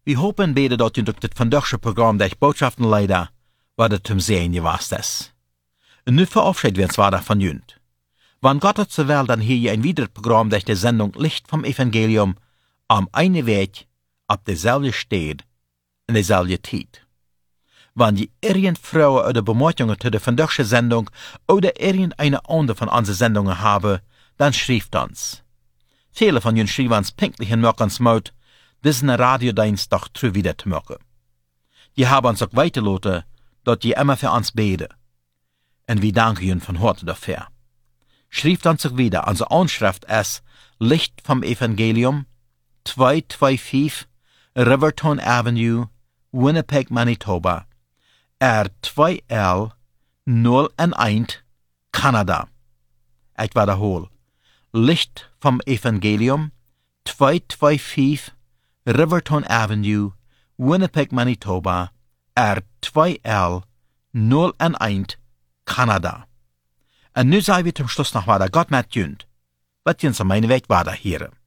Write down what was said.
Wir hopen beide dat je durch das vandaagse Programm der Botschaften leider, wat het zum Sehen gewast ist. En nu verabschied wir uns weiter von jünd. Wann Gott het zowel, dann hier je ein weiteres Programm durch die Sendung Licht vom Evangelium am eine Weg, op dezelfde stad, in dezelfde tijd. Wann die irgend Frauen oder Bemerkungen zu der vandaagse Sendung oder irgendeine andere von unseren Sendungen haben, dann schreibt uns. Viele von ihnen schreiben uns pünktlich in morgens Mut, diesen Radiodienst doch true wieder zu machen. Die haben uns auch weitergelassen, dass die immer für uns beten. Und wir danken ihnen von Harte dafür. Schreibt uns auch wieder, unsere Anschrift ist Licht vom Evangelium, 225 Riverton Avenue, Winnipeg, Manitoba, R2L 011, Kanada. Ich wiederhole. Licht vom Evangelium, 225 Riverton Avenue, Winnipeg, Manitoba, R2L 011, Kanada. En nu zijn we zum Schluss noch weiter Gott mit jünd. Wat jens an meine Weg weiter hier.